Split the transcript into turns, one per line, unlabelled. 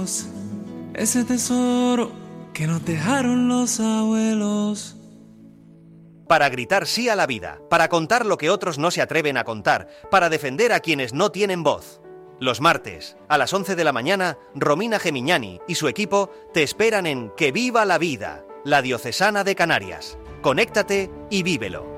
abuelos, ese tesoro que nos dejaron los abuelos.
Para gritar sí a la vida, para contar lo que otros no se atreven a contar, para defender a quienes no tienen voz. Los martes, a las 11 de la mañana, Romina Gemignani y su equipo te esperan en Que Viva la Vida, la Diocesana de Canarias. Conéctate y vívelo.